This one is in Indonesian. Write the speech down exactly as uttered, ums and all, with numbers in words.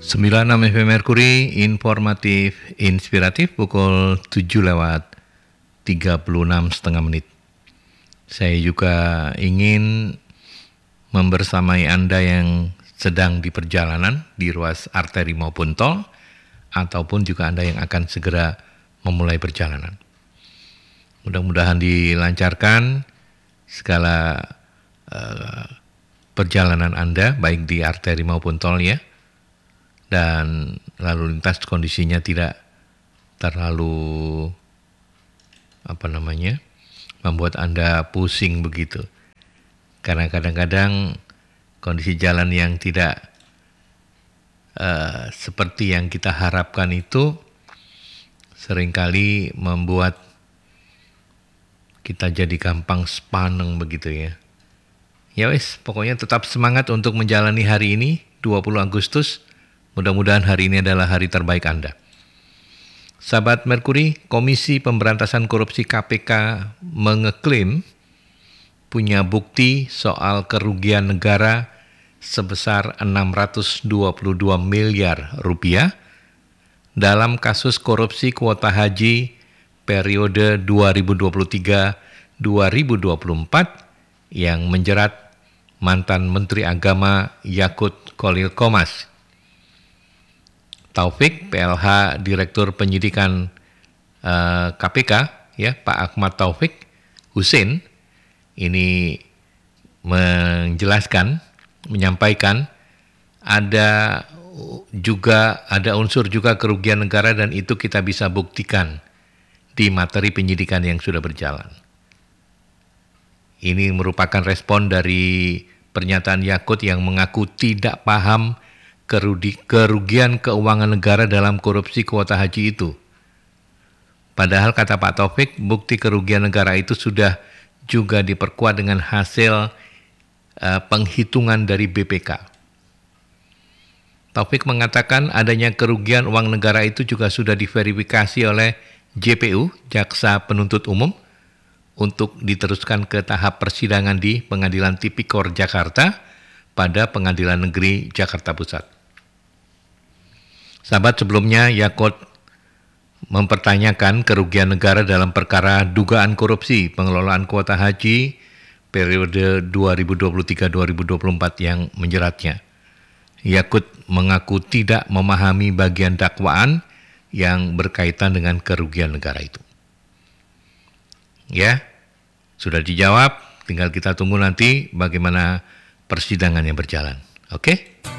sembilan puluh enam F M Merkuri, informatif, inspiratif, pukul tujuh lewat tiga puluh enam setengah menit. Saya juga ingin membersamai Anda yang sedang di perjalanan di ruas arteri maupun tol, ataupun juga Anda yang akan segera memulai perjalanan. Mudah-mudahan dilancarkan segala uh, perjalanan Anda, baik di arteri maupun tol ya, dan lalu lintas kondisinya tidak terlalu apa namanya membuat Anda pusing begitu. Karena kadang-kadang kondisi jalan yang tidak uh, seperti yang kita harapkan itu seringkali membuat kita jadi gampang sepaneng begitu ya. Ya wes, pokoknya tetap semangat untuk menjalani hari ini, dua puluh Agustus. Mudah-mudahan hari ini adalah hari terbaik Anda. Sahabat Merkuri, Komisi Pemberantasan Korupsi K P K mengeklaim punya bukti soal kerugian negara sebesar enam ratus dua puluh dua miliar rupiah dalam kasus korupsi kuota haji periode dua ribu dua puluh tiga sampai dua ribu dua puluh empat yang menjerat mantan Menteri Agama Yakut Khalil Qomas. Taufik, P L H Direktur Penyidikan uh, K P K, ya Pak Ahmad Taufik Husin, ini menjelaskan, menyampaikan ada juga ada unsur juga kerugian negara dan itu kita bisa buktikan di materi penyidikan yang sudah berjalan. Ini merupakan respon dari pernyataan Yakut yang mengaku tidak paham kerugian keuangan negara dalam korupsi kuota haji itu. Padahal kata Pak Taufik, bukti kerugian negara itu sudah juga diperkuat dengan hasil uh, penghitungan dari B P K. Taufik mengatakan adanya kerugian uang negara itu juga sudah diverifikasi oleh J P U, Jaksa Penuntut Umum, untuk diteruskan ke tahap persidangan di Pengadilan Tipikor Jakarta pada Pengadilan Negeri Jakarta Pusat. Sahabat, sebelumnya Yakut mempertanyakan kerugian negara dalam perkara dugaan korupsi pengelolaan kuota haji periode dua ribu dua puluh tiga sampai dua ribu dua puluh empat yang menjeratnya. Yakut mengaku tidak memahami bagian dakwaan yang berkaitan dengan kerugian negara itu. Ya, sudah dijawab, tinggal kita tunggu nanti bagaimana persidangan yang berjalan. Oke?